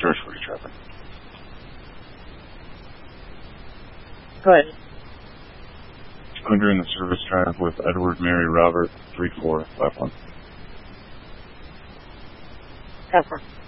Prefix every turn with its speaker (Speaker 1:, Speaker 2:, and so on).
Speaker 1: George 40 traffic.
Speaker 2: Go ahead.
Speaker 1: I'm doing the service drive with Edward Mary Robert 3451.
Speaker 2: Go for it.